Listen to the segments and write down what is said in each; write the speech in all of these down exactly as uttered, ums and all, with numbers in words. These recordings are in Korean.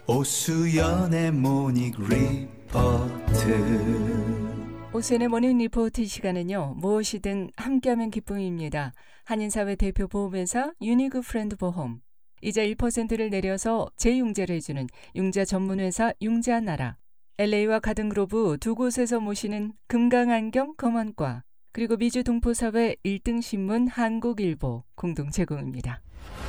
오수연의 모닝 리포트. 오수연의 모닝 리포트 시간은요, 무엇이든 함께하면 기쁨입니다. 한인사회 대표 보험회사 유니그 프렌드 보험, 이자 일 퍼센트를 내려서 재융자를 해주는 융자 전문회사 융자나라, 엘에이와 가든그로브 두 곳에서 모시는 금강안경 검언과, 그리고 미주 동포사회 일 등 신문 한국일보 공동 제공입니다.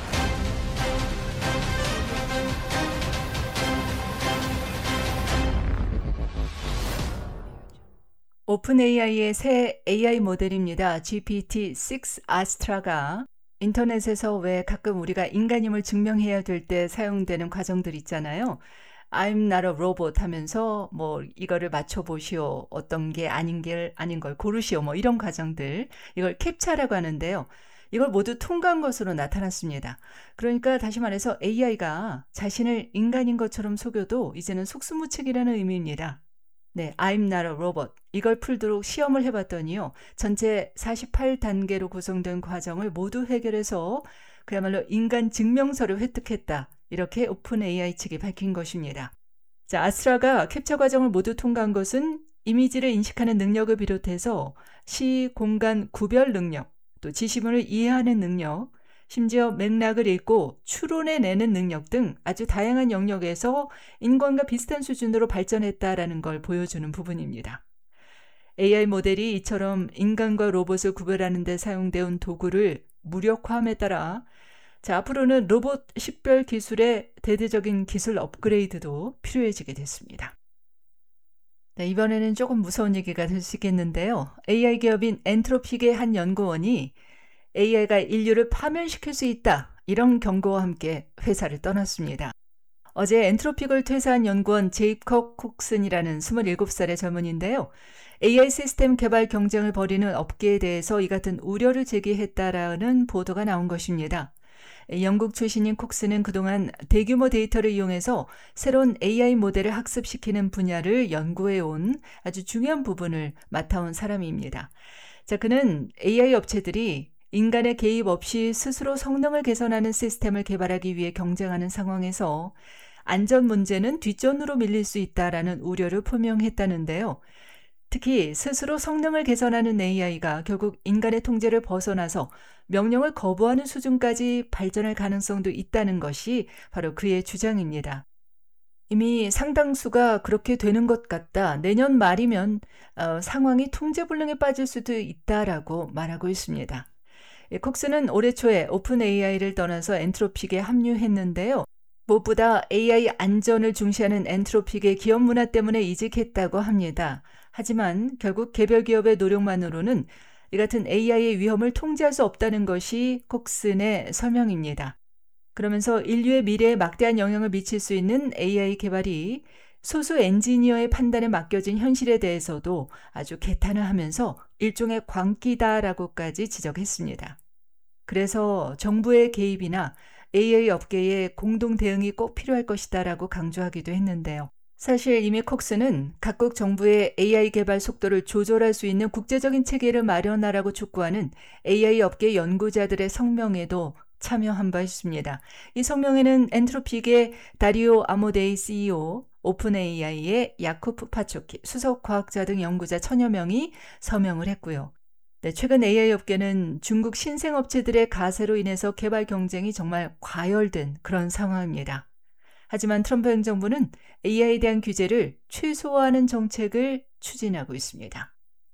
오픈에이아이의 새 에이아이 모델입니다. 지피티 식스 아스트라가 인터넷에서 왜 가끔 우리가 인간임을 증명해야 될 때 사용되는 과정들 있잖아요. I'm not a robot 하면서 뭐 이거를 맞춰보시오. 어떤 게 아닌 게 아닌 걸 고르시오. 뭐 이런 과정들. 이걸 캡차라고 하는데요. 이걸 모두 통과한 것으로 나타났습니다. 그러니까 다시 말해서 에이아이가 자신을 인간인 것처럼 속여도 이제는 속수무책이라는 의미입니다. 네, I'm not a robot. 이걸 풀도록 시험을 해봤더니요. 전체 사십팔 단계로 구성된 과정을 모두 해결해서 그야말로 인간 증명서를 획득했다. 이렇게 오픈에이아이 측이 밝힌 것입니다. 자, 아스트라가 캡처 과정을 모두 통과한 것은 이미지를 인식하는 능력을 비롯해서 시, 공간 구별 능력, 또 지시문을 이해하는 능력, 심지어 맥락을 읽고 추론해내는 능력 등 아주 다양한 영역에서 인간과 비슷한 수준으로 발전했다라는 걸 보여주는 부분입니다. 에이아이 모델이 이처럼 인간과 로봇을 구별하는 데 사용되온 도구를 무력화함에 따라 자, 앞으로는 로봇 식별 기술의 대대적인 기술 업그레이드도 필요해지게 됐습니다. 네, 이번에는 조금 무서운 얘기가 될 수 있겠는데요. 에이아이 기업인 엔트로픽의 한 연구원이 에이아이가 인류를 파멸시킬 수 있다. 이런 경고와 함께 회사를 떠났습니다. 어제 엔트로픽을 퇴사한 연구원 제이콥 콕슨이라는 스물일곱 살의 젊은이인데요. 에이아이 시스템 개발 경쟁을 벌이는 업계에 대해서 이 같은 우려를 제기했다라는 보도가 나온 것입니다. 영국 출신인 콕슨은 그동안 대규모 데이터를 이용해서 새로운 에이아이 모델을 학습시키는 분야를 연구해온 아주 중요한 부분을 맡아온 사람입니다. 자, 그는 에이아이 업체들이 인간의 개입 없이 스스로 성능을 개선하는 시스템을 개발하기 위해 경쟁하는 상황에서 안전 문제는 뒷전으로 밀릴 수 있다라는 우려를 표명했다는데요. 특히 스스로 성능을 개선하는 에이아이가 결국 인간의 통제를 벗어나서 명령을 거부하는 수준까지 발전할 가능성도 있다는 것이 바로 그의 주장입니다. 이미 상당수가 그렇게 되는 것 같다. 내년 말이면 어, 상황이 통제불능에 빠질 수도 있다라고 말하고 있습니다. 콕스는 올해 초에 오픈에이아이를 떠나서 엔트로픽에 합류했는데요. 무엇보다 에이아이 안전을 중시하는 엔트로픽의 기업 문화 때문에 이직했다고 합니다. 하지만 결국 개별 기업의 노력만으로는 이 같은 에이아이의 위험을 통제할 수 없다는 것이 콕슨의 설명입니다. 그러면서 인류의 미래에 막대한 영향을 미칠 수 있는 에이아이 개발이 소수 엔지니어의 판단에 맡겨진 현실에 대해서도 아주 개탄을 하면서 일종의 광기다라고까지 지적했습니다. 그래서 정부의 개입이나 에이아이 업계의 공동 대응이 꼭 필요할 것이다라고 강조하기도 했는데요. 사실 이미 콕스는 각국 정부의 에이아이 개발 속도를 조절할 수 있는 국제적인 체계를 마련하라고 촉구하는 에이아이 업계 연구자들의 성명에도 참여한 바 있습니다. 이 성명에는 엔트로픽의 다리오 아모데이 씨이오, 오픈에이아이의 야쿠프 파초키, 수석 과학자 등 연구자 천여 명이 서명을 했고요. 네, 최근 에이아이 업계는 중국 신생업체들의 가세로 인해서 개발 경쟁이 정말 과열된 그런 상황입니다. 하지만 트럼프 행정부는 에이아이에 대한 규제를 최소화하는 정책을 추진하고 있습니다.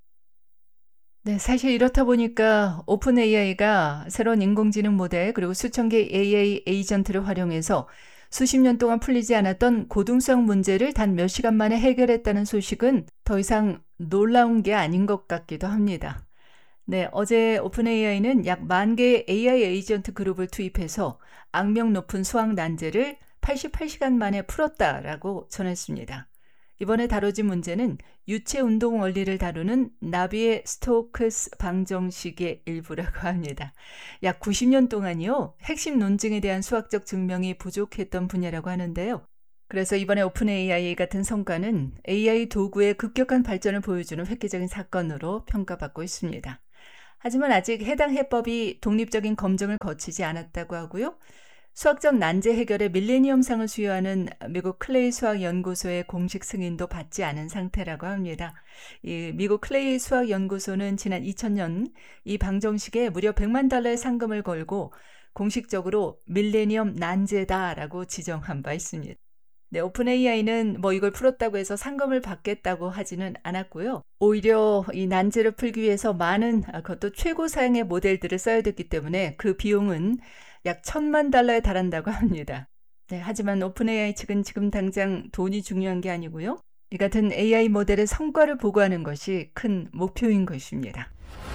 네, 사실 이렇다 보니까 오픈에이아이가 새로운 인공지능 모델 그리고 수천 개의 에이아이 에이전트를 활용해서 수십 년 동안 풀리지 않았던 고등수학 문제를 단 몇 시간 만에 해결했다는 소식은 더 이상 놀라운 게 아닌 것 같기도 합니다. 네, 어제 오픈에이아이는 약 만 개의 에이아이 에이전트 그룹을 투입해서 악명 높은 수학 난제를 팔십팔 시간 만에 풀었다라고 전했습니다. 이번에 다뤄진 문제는 유체 운동 원리를 다루는 나비의 스토크스 방정식의 일부라고 합니다. 약 구십 년 동안이요, 핵심 논증에 대한 수학적 증명이 부족했던 분야라고 하는데요. 그래서 이번에 오픈에이아이 같은 성과는 에이아이 도구의 급격한 발전을 보여주는 획기적인 사건으로 평가받고 있습니다. 하지만 아직 해당 해법이 독립적인 검증을 거치지 않았다고 하고요. 수학적 난제 해결에 밀레니엄상을 수여하는 미국 클레이 수학 연구소의 공식 승인도 받지 않은 상태라고 합니다. 이 미국 클레이 수학 연구소는 지난 이천 년 이 방정식에 무려 백만 달러의 상금을 걸고 공식적으로 밀레니엄 난제다라고 지정한 바 있습니다. 네, 오픈 에이아이는 뭐 이걸 풀었다고 해서 상금을 받겠다고 하지는 않았고요. 오히려 이 난제를 풀기 위해서 많은, 그것도 최고 사양의 모델들을 써야 됐기 때문에 그 비용은 약 천만 달러에 달한다고 합니다. 네, 하지만 오픈 에이아이 측은 지금 당장 돈이 중요한 게 아니고요. 이 같은 에이아이 모델의 성과를 보고하는 것이 큰 목표인 것입니다.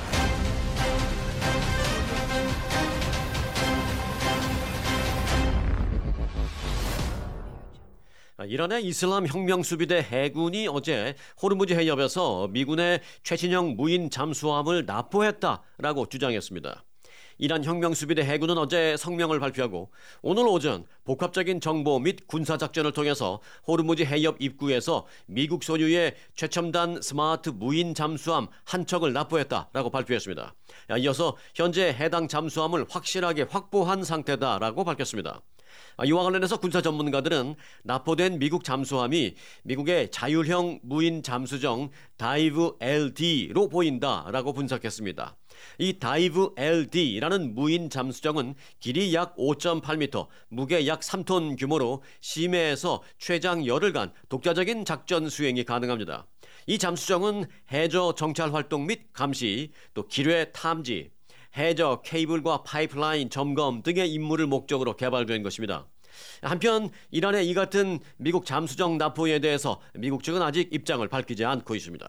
이란의 이슬람 혁명 수비대 해군이 어제 호르무즈 해협에서 미군의 최신형 무인 잠수함을 납포했다라고 주장했습니다. 이란 혁명 수비대 해군은 어제 성명을 발표하고 오늘 오전 복합적인 정보 및 군사작전을 통해서 호르무즈 해협 입구에서 미국 소유의 최첨단 스마트 무인 잠수함 한 척을 납포했다라고 발표했습니다. 이어서 현재 해당 잠수함을 확실하게 확보한 상태다라고 밝혔습니다. 이와 관련해서 군사 전문가들은 납포된 미국 잠수함이 미국의 자율형 무인 잠수정 다이브 엘디로 보인다라고 분석했습니다. 이 다이브 엘디라는 무인 잠수정은 길이 약 오 점 팔 미터, 무게 약 삼 톤 규모로 심해에서 최장 열흘간 독자적인 작전 수행이 가능합니다. 이 잠수정은 해저 정찰 활동 및 감시, 또 기뢰 탐지, 해저 케이블과 파이프라인 점검 등의 임무를 목적으로 개발된 것입니다. 한편 이란의 이 같은 미국 잠수정 납포에 대해서 미국 측은 아직 입장을 밝히지 않고 있습니다.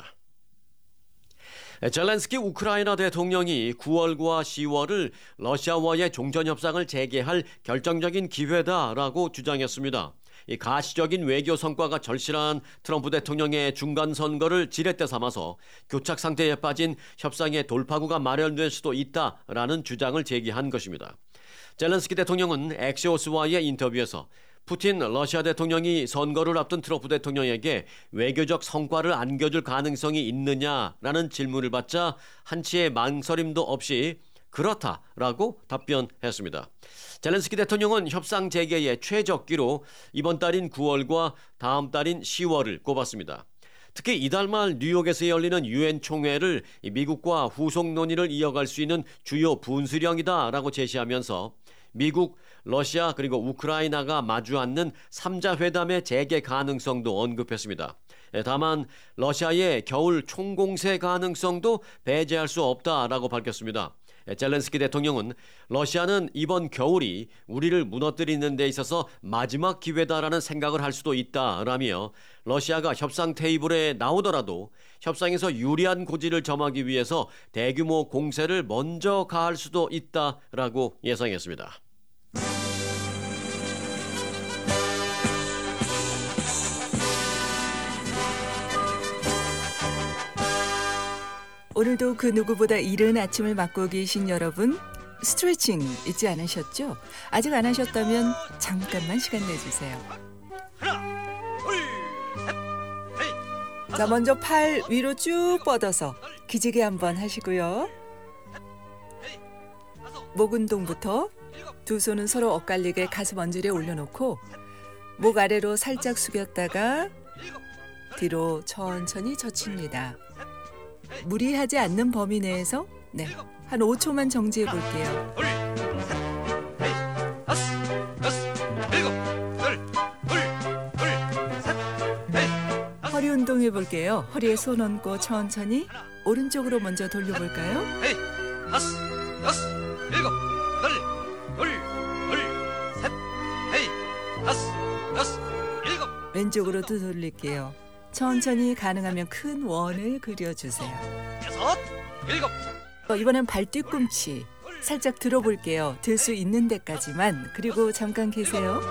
젤렌스키 우크라이나 대통령이 구월과 시월을 러시아와의 종전협상을 재개할 결정적인 기회다라고 주장했습니다. 이 가시적인 외교 성과가 절실한 트럼프 대통령의 중간 선거를 지렛대 삼아서 교착 상태에 빠진 협상의 돌파구가 마련될 수도 있다라는 주장을 제기한 것입니다. 젤렌스키 대통령은 엑시오스와의 인터뷰에서 푸틴 러시아 대통령이 선거를 앞둔 트럼프 대통령에게 외교적 성과를 안겨줄 가능성이 있느냐라는 질문을 받자 한치의 망설임도 없이 그렇다라고 답변했습니다. 젤렌스키 대통령은 협상 재개의 최적기로 이번 달인 구월과 다음 달인 시월을 꼽았습니다. 특히 이달 말 뉴욕에서 열리는 유엔 총회를 미국과 후속 논의를 이어갈 수 있는 주요 분수령이다라고 제시하면서 미국, 러시아 그리고 우크라이나가 마주 앉는 삼자 회담의 재개 가능성도 언급했습니다. 다만 러시아의 겨울 총공세 가능성도 배제할 수 없다라고 밝혔습니다. 젤렌스키 대통령은 러시아는 이번 겨울이 우리를 무너뜨리는 데 있어서 마지막 기회다라는 생각을 할 수도 있다라며 러시아가 협상 테이블에 나오더라도 협상에서 유리한 고지를 점하기 위해서 대규모 공세를 먼저 가할 수도 있다라고 예상했습니다. 오늘도 그 누구보다 이른 아침을 맞고 계신 여러분, 스트레칭 잊지 않으셨죠? 아직 안 하셨다면 잠깐만 시간 내주세요. 자, 먼저 팔 위로 쭉 뻗어서 기지개 한번 하시고요. 목 운동부터 두 손은 서로 엇갈리게 가슴 언저리에 올려놓고 목 아래로 살짝 숙였다가 뒤로 천천히 젖힙니다. 무리하지 않는 범위 내에서 네, 한 오 초만 정지해 볼게요. 허리 운동해 볼게요. 허리에 손 얹고 천천히 오른쪽으로 먼저 돌려볼까요? 왼쪽으로도 돌릴게요. 천천히 가능하면 큰 원을 그려주세요. 이번엔 발 뒤꿈치 살짝 들어볼게요. 들 수 있는 데까지만. 그리고 잠깐 계세요.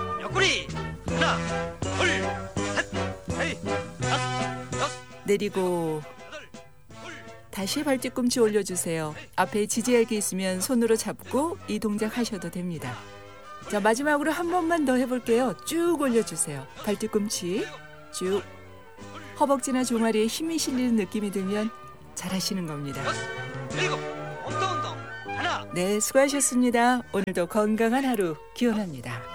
내리고 다시 발 뒤꿈치 올려주세요. 앞에 지지할게 있으면 손으로 잡고 이 동작 하셔도 됩니다. 자, 마지막으로 한 번만 더 해볼게요. 쭉 올려주세요. 발 뒤꿈치 쭉. 허벅지나 종아리에 힘이 실리는 느낌이 들면 잘하시는 겁니다. 일곱, 엉덩 엉덩, 하나, 네, 수고하셨습니다. 오늘도 건강한 하루 기원합니다.